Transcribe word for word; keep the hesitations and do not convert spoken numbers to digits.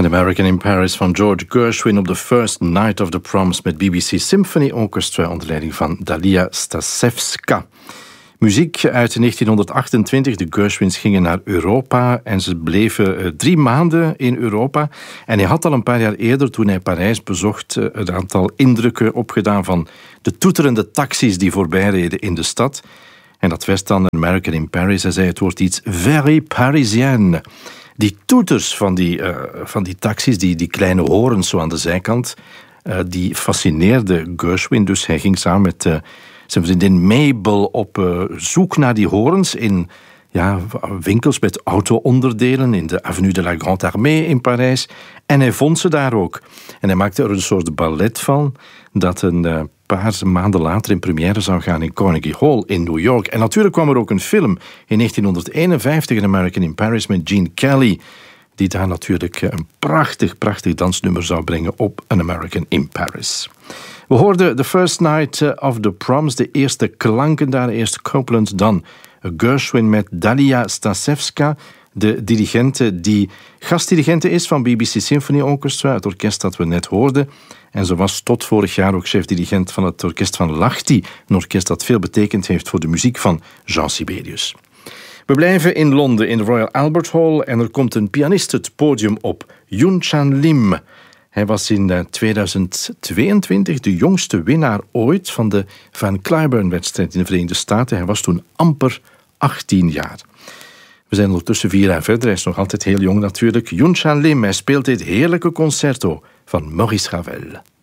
An American in Paris van George Gershwin op the First Night of the Proms met B B C Symphony Orchestra onder leiding van Dalia Stasevska. Muziek uit negentienhonderdachtentwintig. De Gershwins gingen naar Europa en ze bleven uh, drie maanden in Europa. En hij had al een paar jaar eerder, toen hij Parijs bezocht, uh, een aantal indrukken opgedaan van de toeterende taxis die voorbij reden in de stad. En dat werd dan American in Paris. Hij zei, het wordt iets very Parisien. Die toeters van die, uh, van die taxis, die, die kleine horens zo aan de zijkant, uh, die fascineerde Gershwin. Dus hij ging samen met uh, zijn vriendin Mabel op uh, zoek naar die horens in ja, winkels met auto-onderdelen in de Avenue de la Grande Armée in Parijs. En hij vond ze daar ook. En hij maakte er een soort ballet van dat een uh, paar maanden later in première zou gaan in Carnegie Hall in New York. En natuurlijk kwam er ook een film in negentienhonderdeenenvijftig, een American in Paris, met Gene Kelly, die daar natuurlijk een prachtig, prachtig dansnummer zou brengen op An American in Paris. We hoorden The First Night of the Proms, de eerste klanken daar, eerst Copland, dan Gershwin met Dalia Stasevska, de dirigente die gastdirigente is van B B C Symphony Orchestra, het orkest dat we net hoorden. En ze was tot vorig jaar ook chef-dirigent van het orkest van Lahti, een orkest dat veel betekend heeft voor de muziek van Jean Sibelius. We blijven in Londen in de Royal Albert Hall en er komt een pianist het podium op, Yoon Chan Lim. Hij was in tweeduizend tweeëntwintig de jongste winnaar ooit van de Van Cliburn-wedstrijd in de Verenigde Staten. Hij was toen amper achttien jaar. We zijn ondertussen vier jaar verder, hij is nog altijd heel jong natuurlijk. Yoon Chan Lim, hij speelt dit heerlijke concerto van Maurice Ravel.